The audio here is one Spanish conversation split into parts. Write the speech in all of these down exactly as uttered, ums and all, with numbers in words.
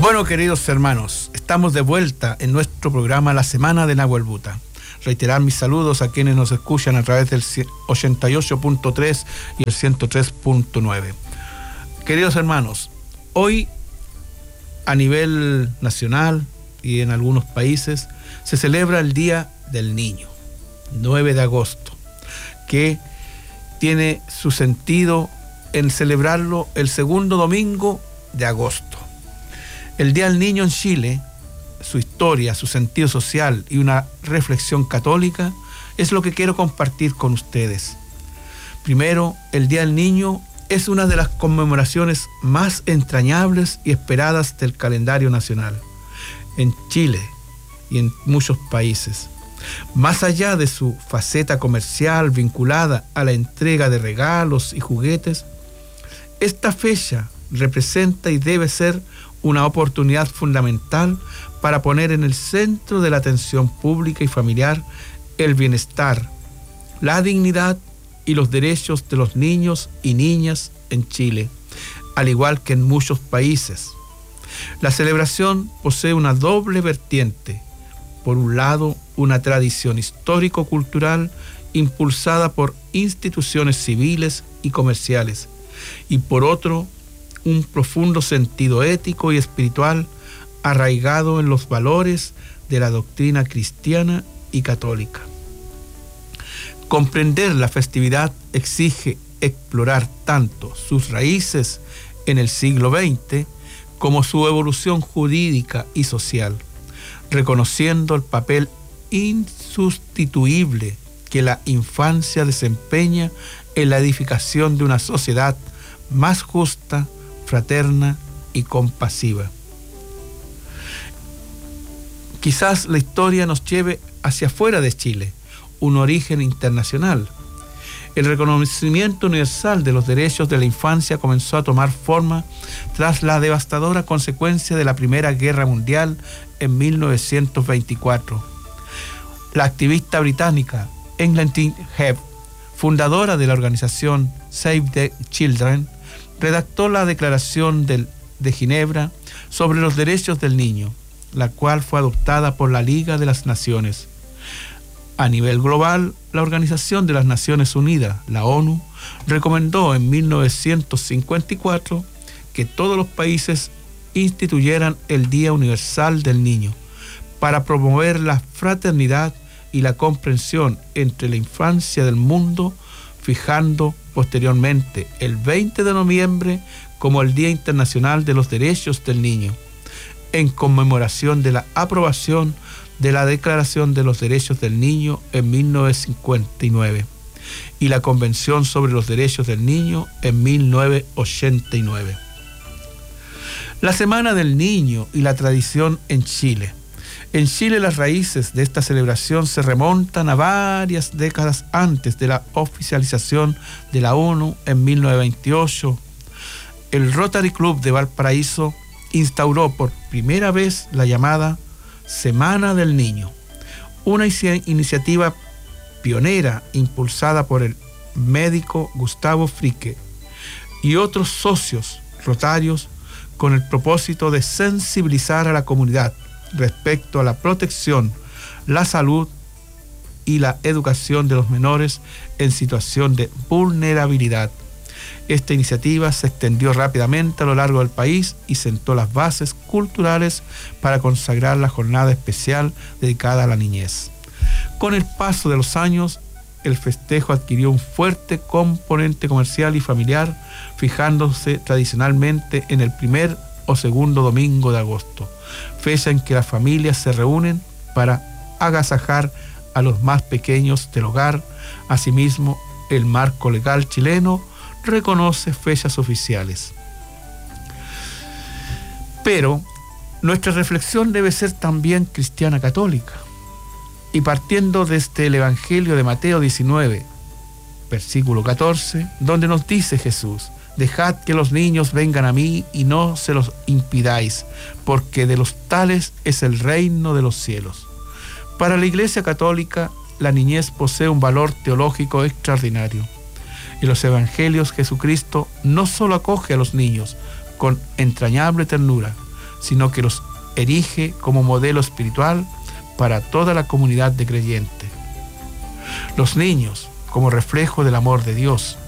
Bueno, queridos hermanos, estamos de vuelta en nuestro programa La Semana de Nahuel Buta. Reiterar mis saludos a quienes nos escuchan a través del ochenta y ocho punto tres y el ciento tres punto nueve. Queridos hermanos, hoy a nivel nacional y en algunos países se celebra el Día del Niño, nueve de agosto, que tiene su sentido en celebrarlo el segundo domingo de agosto. El Día del Niño en Chile, su historia, su sentido social y una reflexión católica es lo que quiero compartir con ustedes. Primero, el Día del Niño es una de las conmemoraciones más entrañables y esperadas del calendario nacional en Chile y en muchos países. Más allá de su faceta comercial vinculada a la entrega de regalos y juguetes, esta fecha representa y debe ser una oportunidad fundamental para poner en el centro de la atención pública y familiar el bienestar, la dignidad y los derechos de los niños y niñas en Chile, al igual que en muchos países. La celebración posee una doble vertiente. Por un lado, una tradición histórico-cultural impulsada por instituciones civiles y comerciales, y por otro, un profundo sentido ético y espiritual arraigado en los valores de la doctrina cristiana y católica. Comprender la festividad exige explorar tanto sus raíces en el siglo veinte como su evolución jurídica y social, reconociendo el papel insustituible que la infancia desempeña en la edificación de una sociedad más justa, fraterna y compasiva. Quizás la historia nos lleve hacia afuera de Chile, un origen internacional. El reconocimiento universal de los derechos de la infancia comenzó a tomar forma tras la devastadora consecuencia de la Primera Guerra Mundial en mil novecientos veinticuatro. La activista británica Eglantine Hebb, fundadora de la organización Save the Children, redactó la Declaración del, de Ginebra sobre los derechos del niño, la cual fue adoptada por la Liga de las Naciones. A nivel global, la Organización de las Naciones Unidas, la ONU, recomendó en mil novecientos cincuenta y cuatro que todos los países instituyeran el Día Universal del Niño para promover la fraternidad y la comprensión entre la infancia del mundo, fijando posteriormente el veinte de noviembre como el Día Internacional de los Derechos del Niño, en conmemoración de la aprobación de la Declaración de los Derechos del Niño en mil novecientos cincuenta y nueve y la Convención sobre los Derechos del Niño en mil novecientos ochenta y nueve. La Semana del Niño y la tradición en Chile. En Chile las raíces de esta celebración se remontan a varias décadas antes de la oficialización de la ONU en mil novecientos veintiocho. El Rotary Club de Valparaíso instauró por primera vez la llamada Semana del Niño, una iniciativa pionera impulsada por el médico Gustavo Fricke y otros socios rotarios con el propósito de sensibilizar a la comunidad respecto a la protección, la salud y la educación de los menores en situación de vulnerabilidad. Esta iniciativa se extendió rápidamente a lo largo del país y sentó las bases culturales para consagrar la jornada especial dedicada a la niñez. Con el paso de los años, el festejo adquirió un fuerte componente comercial y familiar, fijándose tradicionalmente en el primer o segundo domingo de agosto, fecha en que las familias se reúnen para agasajar a los más pequeños del hogar. Asimismo, el marco legal chileno reconoce fechas oficiales. Pero nuestra reflexión debe ser también cristiana católica, y partiendo desde el Evangelio de Mateo diecinueve, versículo catorce, donde nos dice Jesús: dejad que los niños vengan a mí y no se los impidáis, porque de los tales es el reino de los cielos. Para la Iglesia Católica, la niñez posee un valor teológico extraordinario. En los Evangelios, Jesucristo no solo acoge a los niños con entrañable ternura, sino que los erige como modelo espiritual para toda la comunidad de creyentes. Los niños como reflejo del amor de Dios.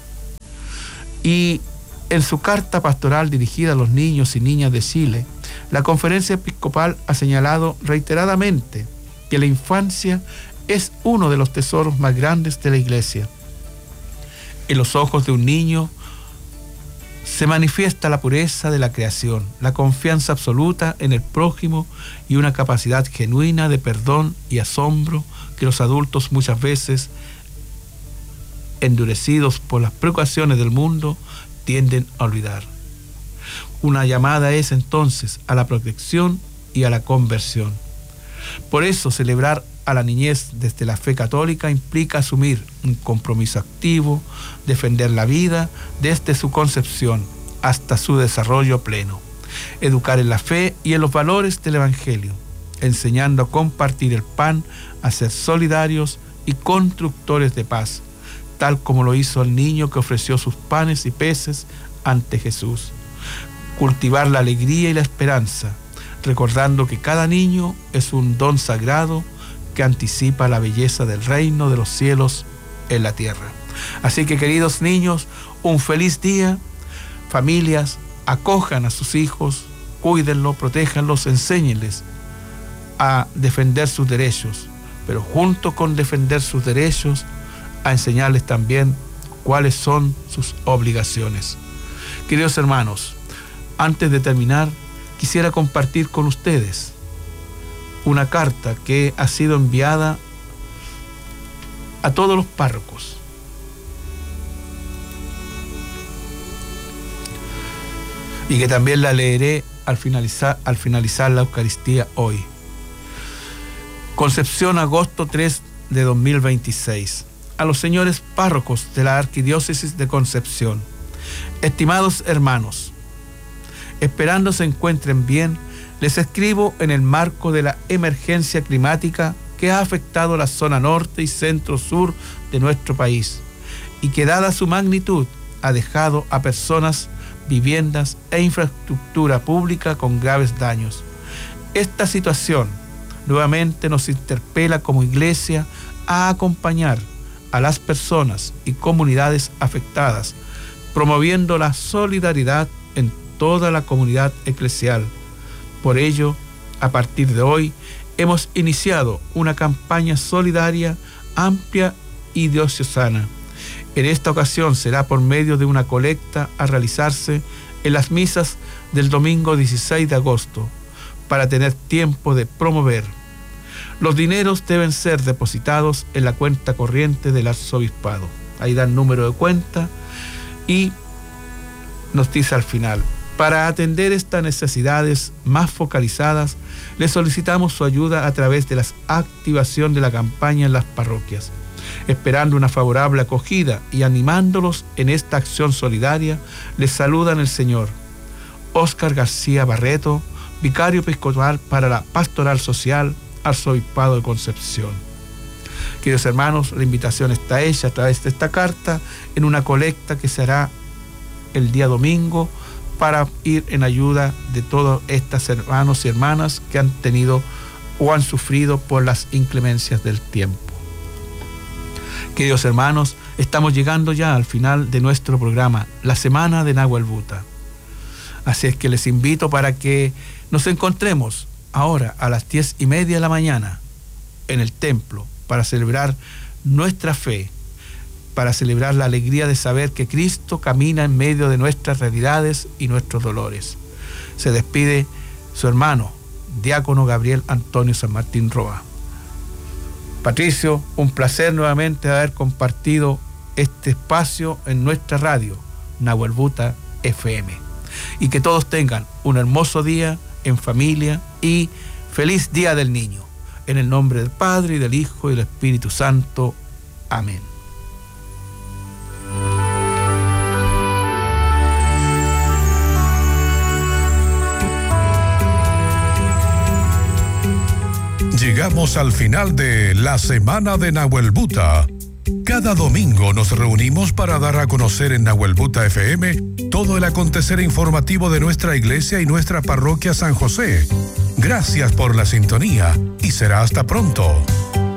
Y en su carta pastoral dirigida a los niños y niñas de Chile, la Conferencia Episcopal ha señalado reiteradamente que la infancia es uno de los tesoros más grandes de la Iglesia. En los ojos de un niño se manifiesta la pureza de la creación, la confianza absoluta en el prójimo y una capacidad genuina de perdón y asombro que los adultos muchas veces, endurecidos por las preocupaciones del mundo, tienden a olvidar. Una llamada es entonces a la protección y a la conversión. Por eso celebrar a la niñez desde la fe católica implica asumir un compromiso activo, defender la vida desde su concepción hasta su desarrollo pleno, educar en la fe y en los valores del Evangelio, enseñando a compartir el pan, a ser solidarios y constructores de paz, tal como lo hizo el niño que ofreció sus panes y peces ante Jesús. Cultivar la alegría y la esperanza, recordando que cada niño es un don sagrado que anticipa la belleza del reino de los cielos en la tierra. Así que, queridos niños, un feliz día. Familias, acojan a sus hijos, cuídenlos, protéjanlos, enséñenles a defender sus derechos, pero junto con defender sus derechos, a enseñarles también cuáles son sus obligaciones. Queridos hermanos, antes de terminar, quisiera compartir con ustedes una carta que ha sido enviada a todos los párrocos. Y que también la leeré al finalizar, al finalizar la Eucaristía hoy. Concepción, agosto tres de dos mil veintiséis. A los señores párrocos de la Arquidiócesis de Concepción. Estimados hermanos, esperando se encuentren bien, les escribo en el marco de la emergencia climática que ha afectado la zona norte y centro-sur de nuestro país y que, dada su magnitud, ha dejado a personas, viviendas e infraestructura pública con graves daños. Esta situación nuevamente nos interpela como Iglesia a acompañar a las personas y comunidades afectadas, promoviendo la solidaridad en toda la comunidad eclesial. Por ello, a partir de hoy, hemos iniciado una campaña solidaria amplia y diocesana. En esta ocasión será por medio de una colecta a realizarse en las misas del domingo dieciséis de agosto, para tener tiempo de promover. Los dineros deben ser depositados en la cuenta corriente del arzobispado. Ahí da el número de cuenta y nos dice al final: para atender estas necesidades más focalizadas, le solicitamos su ayuda a través de la activación de la campaña en las parroquias. Esperando una favorable acogida y animándolos en esta acción solidaria, les saludan el señor Óscar García Barreto, vicario episcopal para la Pastoral Social, Arzobispado de Concepción. Queridos hermanos, la invitación está hecha a través de esta carta en una colecta que se hará el día domingo para ir en ayuda de todos estos hermanos y hermanas que han tenido o han sufrido por las inclemencias del tiempo. Queridos hermanos, estamos llegando ya al final de nuestro programa, la Semana de Nahuel Buta. Así es que les invito para que nos encontremos ahora a las diez y media de la mañana en el templo para celebrar nuestra fe, para celebrar la alegría de saber que Cristo camina en medio de nuestras realidades y nuestros dolores. Se despide su hermano, diácono Gabriel Antonio San Martín Roa. Patricio, un placer nuevamente haber compartido este espacio en nuestra radio, Nahuel Buta F M. Y que todos tengan un hermoso día en familia y feliz Día del Niño. En el nombre del Padre, y del Hijo, y del Espíritu Santo. Amén. Llegamos al final de la Semana de Nahuel Buta. Cada domingo nos reunimos para dar a conocer en Nahuelbuta F M todo el acontecer informativo de nuestra iglesia y nuestra parroquia San José. Gracias por la sintonía y será hasta pronto.